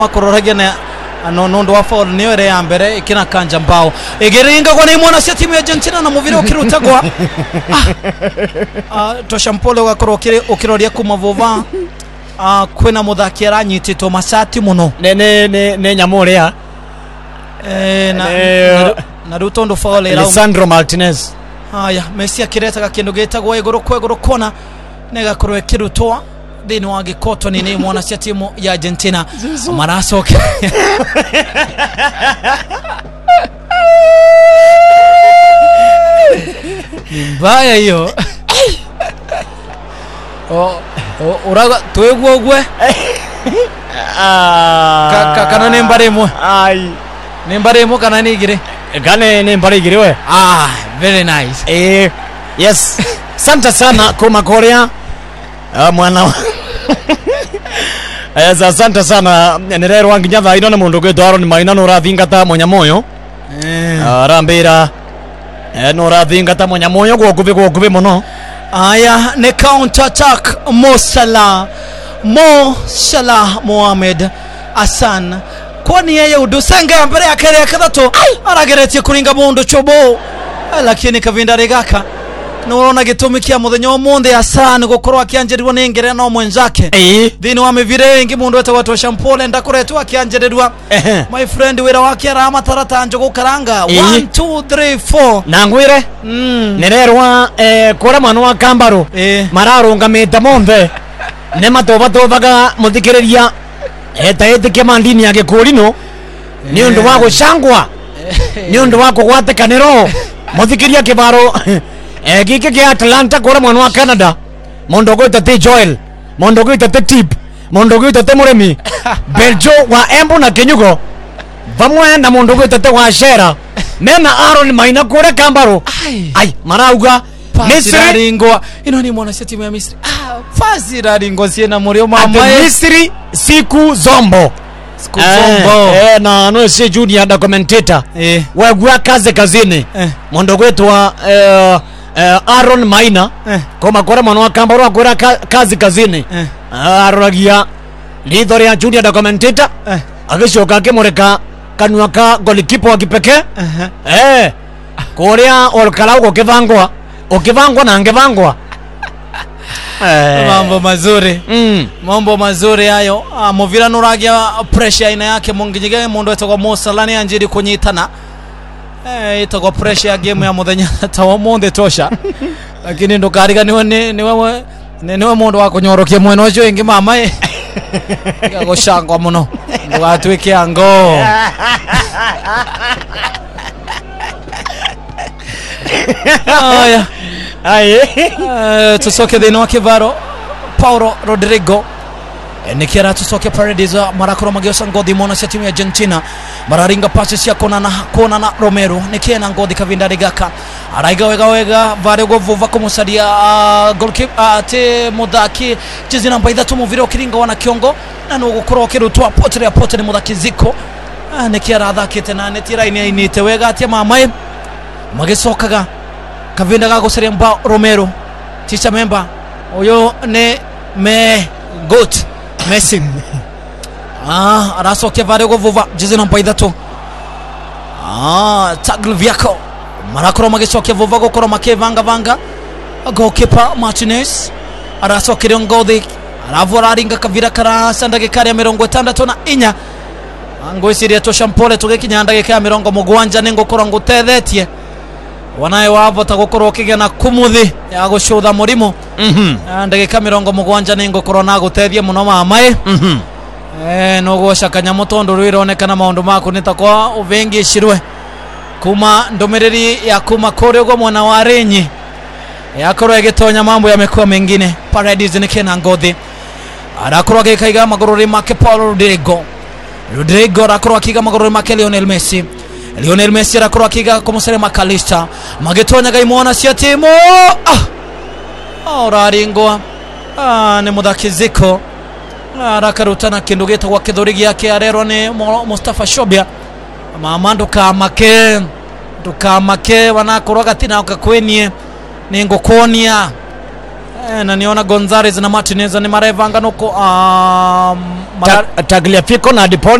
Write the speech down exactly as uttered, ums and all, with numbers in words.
makororage na no nondo wa foul niyo ere ya mbere ikina kanja mbao egeringa kwa ni mwana sia timu ya Argentina na muvire ukirutagwa ah tosha mpole gakorokire ukiroria kumavova ah kwena muthaki aranyitito masati muno ne ne ne ne nyamuria eh na na rutondo foul era Lisandro Martinez. Haya Messi akireta kindu getagwa iguru kweguru kona nega korwe kirutoa dini wage koto ni ni mwana sia timu ya Argentina maraso mbaya hiyo oh uraga twegwo gwe ah kana nembare mo ai nembare mo kana nigire gane nembare igire we ah very nice eh yes santa sana kuma Korea ah mwana Eza asante sana nerero wanginya thaino na mundu gwe Aaron Maina no rathingata Monyamoyo eh arambira eh no rathingata Monyamoyo gwokuve gwokuve muno. Aya ne counter attack Mo Salah Mo Salah Mohamed Hassan kwani yeye udusenga mbere ya kare kadhato arageretie kuringa mundu chobo lakini kavinda regaka Nurona gitumi kia muthenya omunthe Hassan gukorwa akianjerirwa ni ngere no mwenzake thini wa mivire ingi mundu wete watu shampole ndakuretwa akianjerirwa my friend wira wake arama tarata njogo karanga one two three four nangwire mm. nererwa eh kora mwana wa Kambaro mararungamite monthe ne matoba tobaga muthikiriria eta etike mandini yake kurino ni undu wa gucangwa ni undu wa kugwate kanero muthikiria kibaro Eh gike kia Atlanta kora mwana wa Canada mondogo itate Joel mondogo itate Tip mondogo itate Muremi Beljo wa Embu na Kenyugo vamwe na mondogo itate wa Shera mena Aaron Maina kora Kambaro ai marauga Misri ringo ino ni mwana timu ya Misri ah fazi ringo siena morio mama Misri siku zombo siku zombo eh, eh na no se junior da commentator eh wagwa kaze kazini eh. mondogo wetu wa eh, Uh, Aaron Maina eh. Koma kora mwana wa Kambaro akora ka, kazi kazini eh. Aragia lidhori ya junior da commentator eh. Agishoka kemoreka kanwa ka goalkeeper wa kipekee uh -huh. Eh Korea olkala uko kivangwa ukivangwa na angevangwa eh. Mambo mazuri mm. Mambo mazuri hayo ah, Movira nuragia pressure ina yake mungijige mundu wetu kwa Mo Salah ni anjiri kunyitana eh itakuwa pressure ya game ya muthenya tawa monde tosha lakini ndo kariga niwe ni wewe niwe mundu wa kunyorokia mweno ucio ingi mama eh gagoshangwa muno ndo atwike ango aya ai tusoke thini wa kivaro Paulo Rodrigo Nikira tusoke Paradiso marakoro magiosa ngodi mona sia timu ya Argentina mararinga pasi sia kona na kona na Romero nikena ngodi kavinda rigaka araiga wega wega vare go vuva kumusadia uh, goalkeeper uh, te mudaki chizina mbaida tu muviro kiringa wana kiongo na no gukoro kirutwa potre ya potre mudaki ziko uh, nikira adakite na netira ini inite wega atia mamae magisokaga kavinda gago seria mba Romero ticha member oyo ne me good Messi ah arasoke vare go vuva jizina mpaida tu ah Tagliafico marakoro magisoke vuva go koro make vanga vanga goalkeeper Martinez arasoke ngodi aravora ringa kavira kara sandage kari ya mirongo itandatu na inya ango isiria to shampole tugekinyandage ka mirongo mugwanja ningo korongo tethetie wanae wavo tagokoro kigena kumuthi ya gushuda murimo mhm ndage ka mirongo mugwanja ningo korona gutethie muno mamae mhm eh no gosha kanyamutondo rwironekana maundu mako nitakwa uvengi shirwe kuma ndomereri ya kuma kore go mwana wa renyi yakoro egetonya mambo yamekuwa mengine Paradise nikena ngodi arakoro gekaiga magorori make Paulo Rodrigo Rodrigo arakoro akiga magorori make Lionel Messi Lionel Messi arakoro akiga kumusere makalista magetonya gaimona sia timu ah oraringo ah ne mudakiziko arakarutana kindugeta kwa kidhorigi yake arero ne Mustafa Shobia mamando kamake tukamake wanakoroga tina okakwenie ningokonia eh, na niona Gonzalez na Martinez ni marevanga nuko um, Tagliafico na Dipon